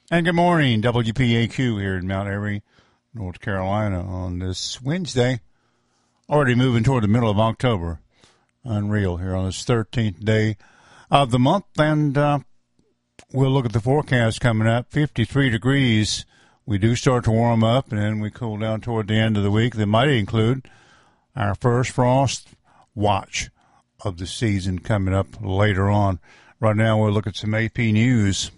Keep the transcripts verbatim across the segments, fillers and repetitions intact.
And good morning, W P A Q here in Mount Airy, North Carolina on this Wednesday. Already moving toward the middle of October. Unreal here on this thirteenth day of the month. And uh, we'll look at the forecast coming up. fifty-three degrees. We do start to warm up, and then we cool down toward the end of the week. That might include our first frost watch of the season coming up later on. Right now, we'll look at some A P News.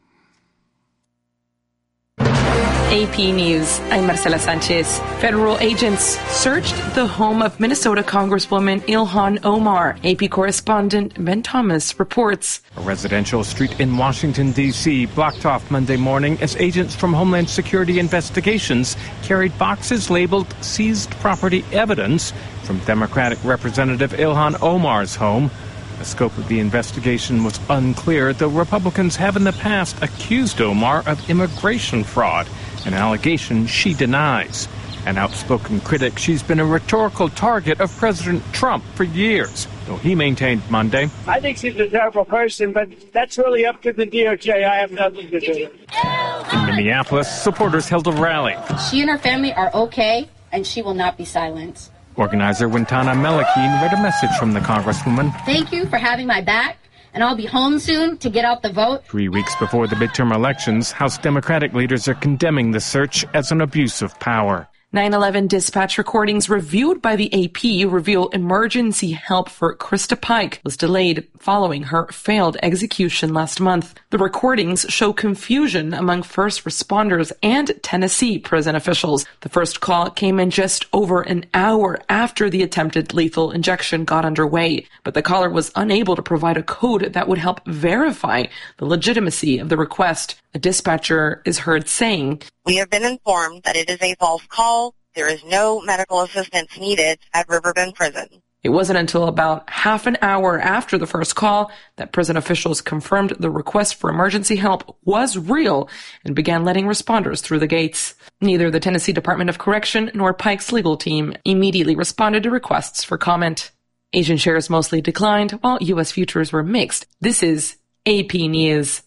A P News, I'm Marcela Sanchez. Federal agents searched the home of Minnesota Congresswoman Ilhan Omar. A P correspondent Ben Thomas reports. A residential street in Washington, D C blocked off Monday morning as agents from Homeland Security Investigations carried boxes labeled seized property evidence from Democratic Representative Ilhan Omar's home. The scope of the investigation was unclear, though Republicans have in the past accused Omar of immigration fraud, an allegation she denies. An outspoken critic, she's been a rhetorical target of President Trump for years, though he maintained Monday, I think she's a terrible person, but that's really up to the D O J. I have nothing to do with it. In Minneapolis, supporters held a rally. She and her family are okay, and she will not be silenced. Organizer Wintana Melikin read a message from the Congresswoman. Thank you for having my back, and I'll be home soon to get out the vote. Three weeks before the midterm elections, House Democratic leaders are condemning the search as an abuse of power. nine eleven dispatch recordings reviewed by the A P reveal emergency help for Krista Pike was delayed following her failed execution last month. The recordings show confusion among first responders and Tennessee prison officials. The first call came in just over an hour after the attempted lethal injection got underway, but the caller was unable to provide a code that would help verify the legitimacy of the request. A dispatcher is heard saying, "We have been informed that it is a false call. There is no medical assistance needed at Riverbend Prison." It wasn't until about half an hour after the first call that prison officials confirmed the request for emergency help was real and began letting responders through the gates. Neither the Tennessee Department of Correction nor Pike's legal team immediately responded to requests for comment. Asian shares mostly declined, while U S futures were mixed. This is A P News.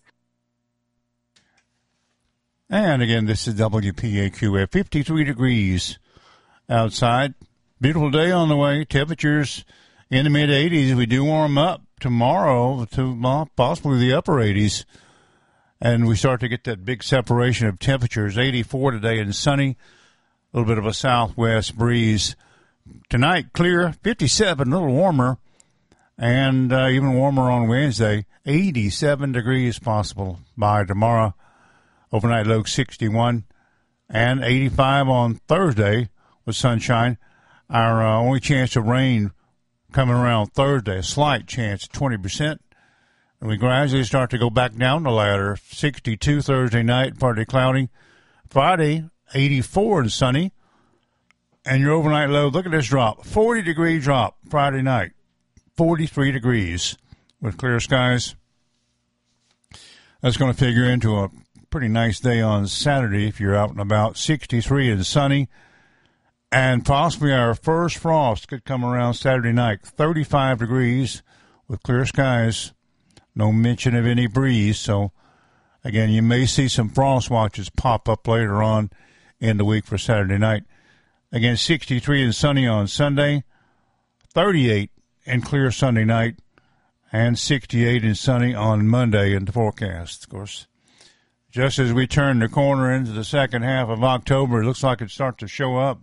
And again, this is W P A Q at fifty-three degrees outside. Beautiful day on the way. Temperatures in the mid eighties. We do warm up tomorrow to uh, possibly the upper eighties. And we start to get that big separation of temperatures. eighty-four today and sunny. A little bit of a southwest breeze. Tonight, clear. fifty-seven, a little warmer. And uh, even warmer on Wednesday. eighty-seven degrees possible by tomorrow. Overnight low sixty-one and eighty-five on Thursday with sunshine. Our uh, only chance of rain coming around Thursday, a slight chance, twenty percent. And we gradually start to go back down the ladder. sixty-two Thursday night, partly cloudy. Friday, eighty-four and sunny. And your overnight low, look at this drop, forty degree drop Friday night, forty-three degrees with clear skies. That's going to figure into a pretty nice day on Saturday if you're out and about. sixty-three and sunny. And possibly our first frost could come around Saturday night. thirty-five degrees with clear skies. No mention of any breeze. So, again, you may see some frost watches pop up later on in the week for Saturday night. Again, sixty-three and sunny on Sunday. thirty-eight and clear Sunday night. And sixty-eight and sunny on Monday in the forecast, of course. Just as we turn the corner into the second half of October, it looks like it starts to show up.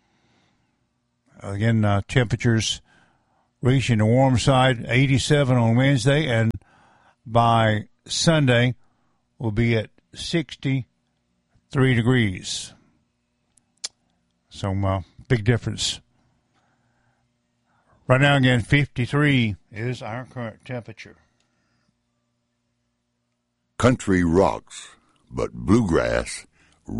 Again, uh, temperatures reaching the warm side, eighty-seven on Wednesday, and by Sunday we'll be at sixty-three degrees. So, uh, big difference. Right now, again, fifty-three is our current temperature. Country rocks, but bluegrass